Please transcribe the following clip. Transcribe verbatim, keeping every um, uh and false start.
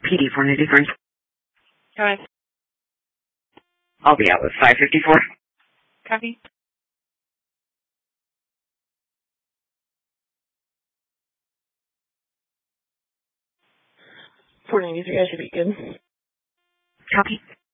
P D four ninety-three. Come on. I'll be out with five fifty-four. Copy. four ninety-three, I should be good. Copy.